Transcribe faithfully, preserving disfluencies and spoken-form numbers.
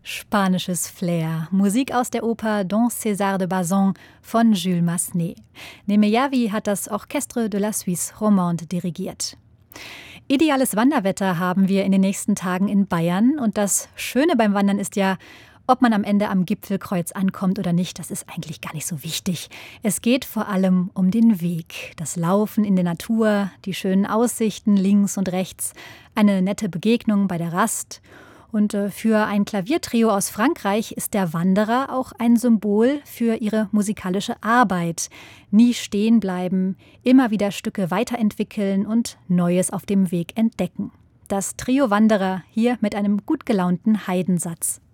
Spanisches Flair. Musik aus der Oper Don César de Bazan von Jules Massenet. Nemeyavi hat das Orchestre de la Suisse Romande dirigiert. Ideales Wanderwetter haben wir in den nächsten Tagen in Bayern. Und das Schöne beim Wandern ist ja, ob man am Ende am Gipfelkreuz ankommt oder nicht, das ist eigentlich gar nicht so wichtig. Es geht vor allem um den Weg, das Laufen in der Natur, die schönen Aussichten links und rechts, eine nette Begegnung bei der Rast. Und für ein Klaviertrio aus Frankreich ist der Wanderer auch ein Symbol für ihre musikalische Arbeit. Nie stehen bleiben, immer wieder Stücke weiterentwickeln und Neues auf dem Weg entdecken. Das Trio Wanderer hier mit einem gut gelaunten Haydn-Satz.